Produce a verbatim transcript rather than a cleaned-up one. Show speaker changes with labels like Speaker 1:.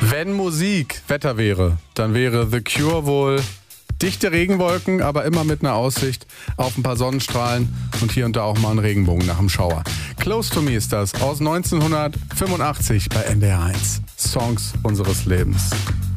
Speaker 1: Wenn Musik Wetter wäre, dann wäre The Cure wohl dichte Regenwolken, aber immer mit einer Aussicht auf ein paar Sonnenstrahlen und hier und da auch mal einen Regenbogen nach dem Schauer. Close to Me ist das aus neunzehnhundertfünfundachtzig bei N D R eins. Songs unseres Lebens.